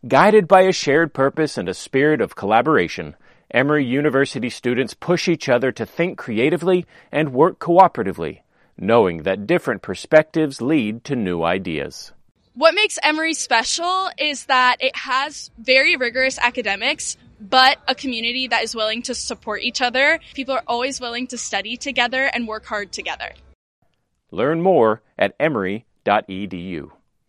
Guided by a shared purpose and a spirit of collaboration, Emory University students push each other to think creatively and work cooperatively, knowing that different perspectives lead to new ideas. What makes Emory special is that it has very rigorous academics, but a community that is willing to support each other. People are always willing to study together and work hard together. Learn more at emory.edu.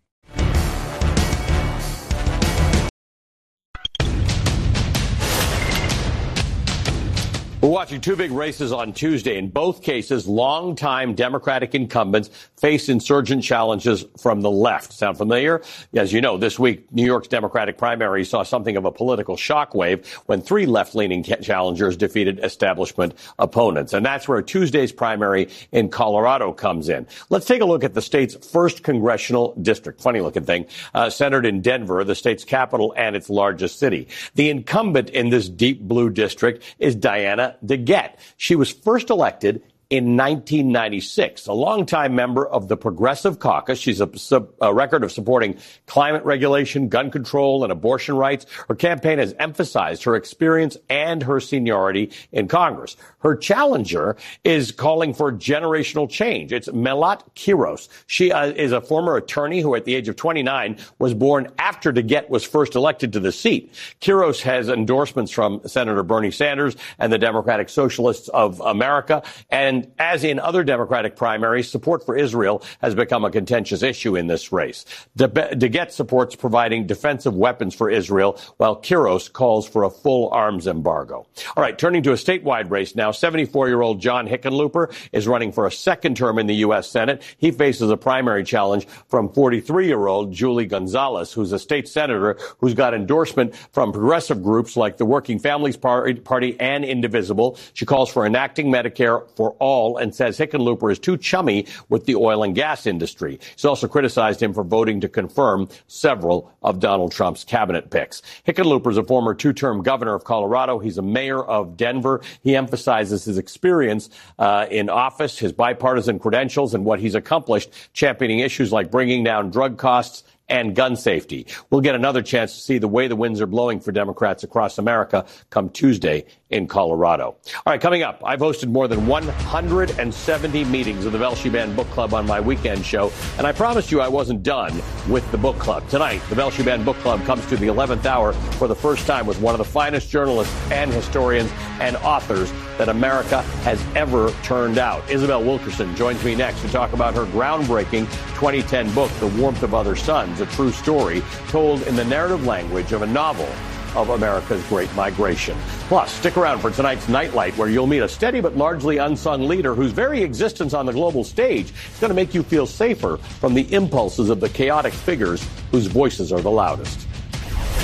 We're watching two big races on Tuesday. In both cases, longtime Democratic incumbents face insurgent challenges from the left. Sound familiar? As you know, this week, New York's Democratic primary saw something of a political shockwave when three left-leaning challengers defeated establishment opponents. And that's where Tuesday's primary in Colorado comes in. Let's take a look at the state's first congressional district. Funny-looking thing. Centered in Denver, the state's capital and its largest city. The incumbent in this deep blue district is Diana DeGette. She was first elected in 1996, a longtime member of the Progressive Caucus. She's a record of supporting climate regulation, gun control, and abortion rights. Her campaign has emphasized her experience and her seniority in Congress. Her challenger is calling for generational change. It's Melat Quiros. She is a former attorney who, at the age of 29, was born after DeGette was first elected to the seat. Quiros has endorsements from Senator Bernie Sanders and the Democratic Socialists of America, and as in other Democratic primaries, support for Israel has become a contentious issue in this race. DeGette supports providing defensive weapons for Israel, while Quiros calls for a full arms embargo. All right, turning to a statewide race now, 74-year-old John Hickenlooper is running for a second term in the U.S. Senate. He faces a primary challenge from 43-year-old Julie Gonzalez, who's a state senator who's got endorsement from progressive groups like the Working Families Party and Indivisible. She calls for enacting Medicare for all and says Hickenlooper is too chummy with the oil and gas industry. She's also criticized him for voting to confirm several of Donald Trump's cabinet picks. Hickenlooper is a former two-term governor of Colorado. He's a mayor of Denver. He emphasizes his experience in office, his bipartisan credentials, and what he's accomplished championing issues like bringing down drug costs and gun safety. We'll get another chance to see the way the winds are blowing for Democrats across America come Tuesday in Colorado. All right, coming up, I've hosted more than 170 meetings of the Belshe Book Club on my weekend show, and I promised you I wasn't done with the book club. Tonight, the Belshe Book Club comes to the 11th hour for the first time with one of the finest journalists and historians and authors that America has ever turned out. Isabel Wilkerson joins me next to talk about her groundbreaking 2010 book, The Warmth of Other Suns, a true story told in the narrative language of a novel of America's Great Migration. Plus, stick around for tonight's Nightlight, where you'll meet a steady but largely unsung leader whose very existence on the global stage is going to make you feel safer from the impulses of the chaotic figures whose voices are the loudest.